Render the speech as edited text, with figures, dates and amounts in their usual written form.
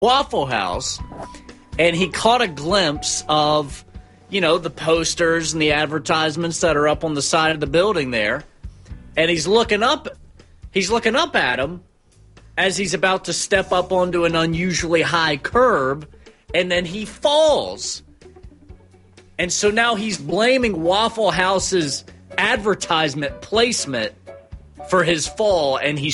Waffle House, and he caught a glimpse of, the posters and the advertisements that are up on the side of the building there. And he's looking up at him as he's about to step up onto an unusually high curb, and then he falls. And so now he's blaming Waffle House's advertisement placement for his fall, and he's